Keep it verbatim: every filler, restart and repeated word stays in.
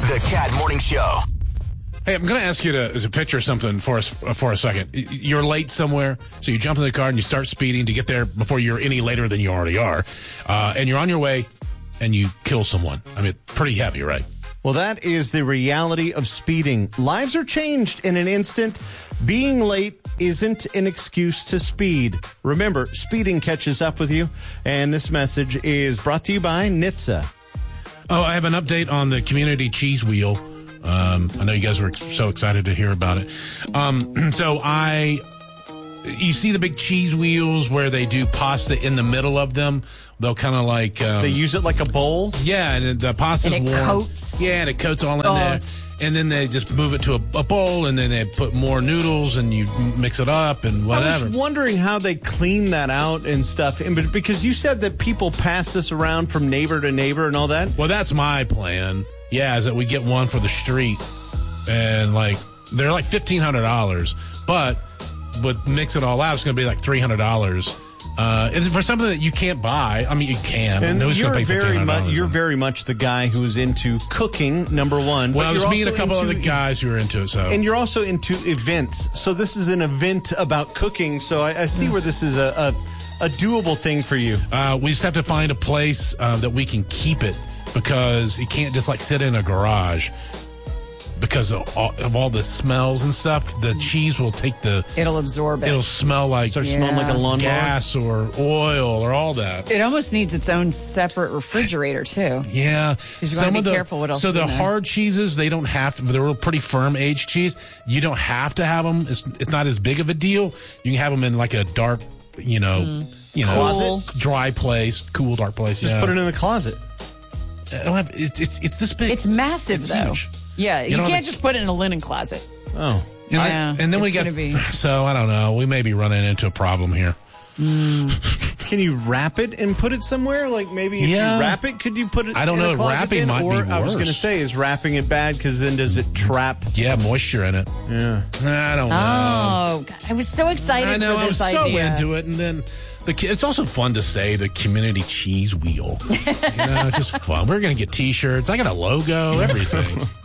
The Cat Morning Show. Hey, I'm going to ask you to, to picture something for us for a second. You're late somewhere, so you jump in the car and you start speeding to get there before you're any later than you already are. Uh, and you're on your way, and you kill someone. I mean, pretty heavy, right? Well, that is the reality of speeding. Lives are changed in an instant. Being late isn't an excuse to speed. Remember, speeding catches up with you. And this message is brought to you by N H T S A. Oh, I have an update on the community cheese wheel. Um, I know you guys were ex- so excited to hear about it. Um, so I, you see the big cheese wheels where they do pasta in the middle of them. They'll kind of like um, they use it like a bowl. Yeah, and the pasta's and it warm. coats. Yeah, and it coats all in oh, there. It's... And then they just move it to a, a bowl, and then they put more noodles, and you mix it up, and whatever. I was wondering how they clean that out and stuff, and because you said that people pass this around from neighbor to neighbor and all that. Well, that's my plan. Yeah, is that we get one for the street, and like they're like fifteen hundred dollars, but with mix it all out, it's going to be like three hundred dollars. Uh, it's for something that you can't buy. I mean, you can. And Nobody's you're gonna pay very much you're on. very much the guy who's into cooking. Number one. Well, there's me and a couple into, other guys who are into it. So, and you're also into events. So this is an event about cooking. So I, I see where this is a a, a doable thing for you. Uh, we just have to find a place uh, that we can keep it because it can't just like sit in a garage. Because of all, of all the smells and stuff, the cheese will take the... It'll absorb it. It'll smell like... Start yeah. smelling like a lawnmower. Gas or oil or all that. It almost needs its own separate refrigerator, too. Yeah. Because you want to be the, careful what else So is the in there. hard cheeses, they don't have to... They're real pretty firm aged cheese. You don't have to have them. It's, it's not as big of a deal. You can have them in like a dark, you know... Mm. You know, closet, dry place, cool, dark place. Just yeah. put it in the closet. I don't have, it's, it's it's this big. It's massive, it's though. Huge. Yeah, you, you can't have just put it in a linen closet. Oh, and, yeah. I, and then we it's get. gonna be... So I don't know. We may be running into a problem here. Mm. Can you wrap it and put it somewhere? Like maybe if yeah. you wrap it, could you put it? I don't in know. A closet Wrapping then? might or, be I was worse. going to say, is wrapping it bad? Because then does it trap? Yeah, moisture in it. Yeah. I don't know. Oh, God. I was so excited I know. for this I was so idea. into it, and then. The, it's also fun to say the community cheese wheel. You know, it's just fun. We're going to get T-shirts. I got a logo, everything.